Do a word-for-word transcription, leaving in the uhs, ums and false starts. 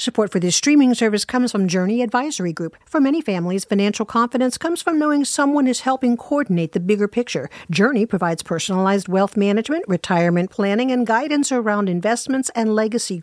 Support for this streaming service comes from Journey Advisory Group. For many families, financial confidence comes from knowing someone is helping coordinate the bigger picture. Journey provides personalized wealth management, retirement planning, and guidance around investments and legacy